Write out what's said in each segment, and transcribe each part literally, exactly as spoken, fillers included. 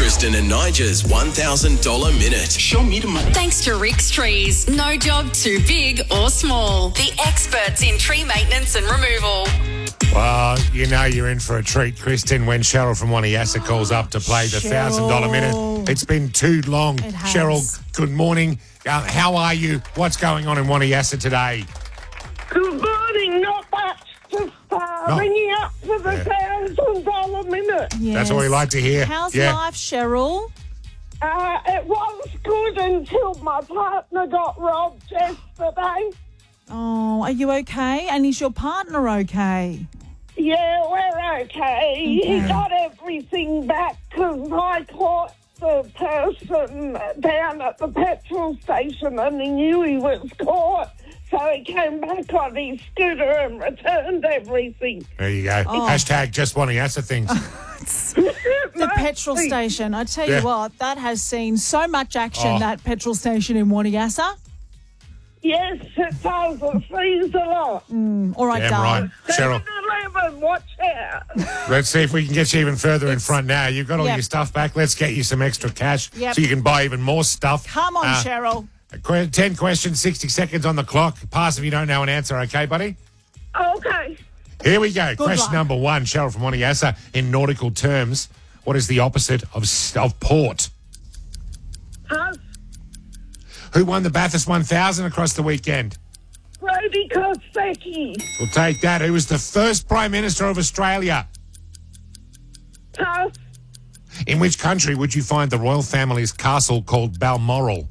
Kristen and Nigel's one thousand dollars minute. Show me the money. Thanks to Rick's Trees. No job too big or small. The experts in tree maintenance and removal. Well, you know you're in for a treat, Kristen, when Cheryl from Waniassa calls up to play the one thousand dollars minute. It's been too long. It has. Cheryl, good morning. Uh, how are you? What's going on in Waniassa today? Good morning, not much. Just uh, No. ringing up for the thousand dollar minute. Yes. That's all we like to hear. How's Yeah. life, Cheryl? Uh, it was good until my partner got robbed yesterday. Oh, are you okay? And is your partner okay? Yeah, we're okay. He Okay. got everything back because I caught the person down at the petrol station and he knew he was caught. So he came back on his scooter and returned everything. There you go. Oh. Hashtag just Waniassa things. The petrol station. I tell Yeah. you what, that has seen so much action, Oh. that petrol station in Waniassa. Yes, it does. It sees a lot. All right, Damn darling. right. Cheryl, seven eleven, watch out. let's see if we can get you even further in front now. You've got all Yep. your stuff back. Let's get you some extra cash Yep. so you can buy even more stuff. Come on, Uh, Cheryl. que- ten questions, sixty seconds on the clock. Pass if you don't know an answer, okay, buddy? Okay. Here we go. Question luck. number one, Cheryl from Waniassa. In nautical terms, what is the opposite of, s- of port? Pass. Who won the Bathurst one thousand across the weekend? Brody Kostecki. We'll take that. Who was the first Prime Minister of Australia? Pass. In which country would you find the royal family's castle called Balmoral?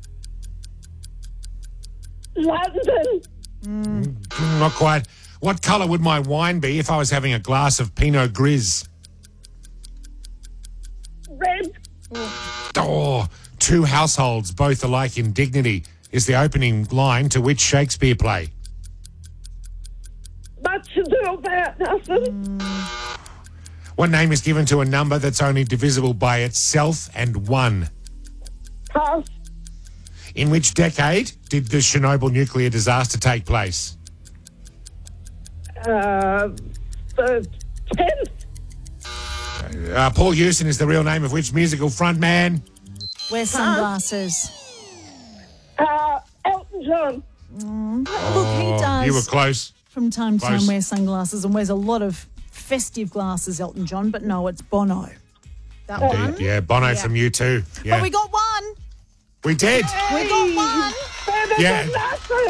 London. Mm, Not quite. What colour would my wine be if I was having a glass of Pinot Gris? Red. Oh, two households, both alike in dignity, is the opening line to which Shakespeare play? Much to do about nothing. What name is given to a number that's only divisible by itself and one? Pass. In which decade did the Chernobyl nuclear disaster take place? Uh, the tenth. Uh, Paul Hewson is the real name of which musical frontman? Wear sunglasses. Uh, Elton John. Look, he does Oh, You were close. from time to Close. time wear sunglasses and wears a lot of festive glasses, Elton John, but no, it's Bono. That one. Yeah, Bono Yeah. from U two. Yeah. But we got one. we did. We got one. Better Yeah. than nothing.